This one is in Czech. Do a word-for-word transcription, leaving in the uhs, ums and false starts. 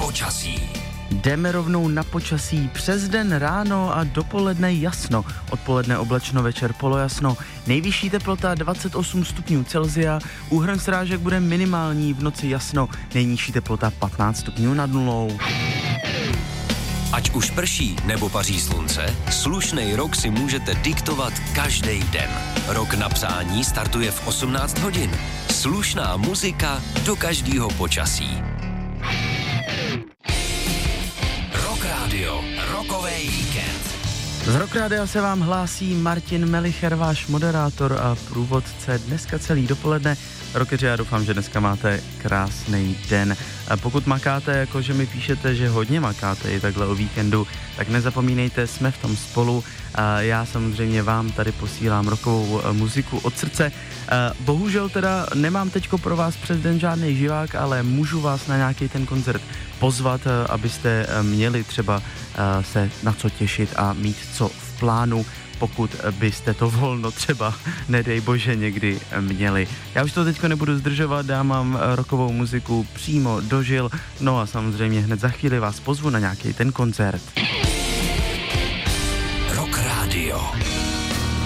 Počasí. Jdeme rovnou na počasí. Přes den ráno a dopoledne jasno. Odpoledne oblačno, večer polojasno. Nejvyšší teplota dvacet osm stupňů Celsia. Úhrn srážek bude minimální, v noci jasno. Nejnižší teplota patnáct stupňů nad nulou. Ať už prší nebo paří slunce, slušnej rok si můžete diktovat každý den. Rok na přání startuje v osmnáct hodin. Slušná muzika do každého počasí. Rock Radio, rokový víkend. Z Rock Rádia se vám hlásí Martin Melicher, váš moderátor a průvodce dneska celý dopoledne. Rockeři, já doufám, že dneska máte krásný den. A pokud makáte, jakože mi píšete, že hodně makáte i takhle o víkendu, tak nezapomínejte, jsme v tom spolu. A já samozřejmě vám tady posílám rockovou muziku od srdce. A bohužel teda nemám teďko pro vás přes den žádný živák, ale můžu vás na nějaký ten koncert pozvat, abyste měli třeba se na co těšit a mít co v plánu, pokud byste to volno třeba, nedej bože, někdy měli. Já už to teďko nebudu zdržovat, dám vám rockovou muziku přímo do žil, no a samozřejmě hned za chvíli vás pozvu na nějaký ten koncert. Rock Radio.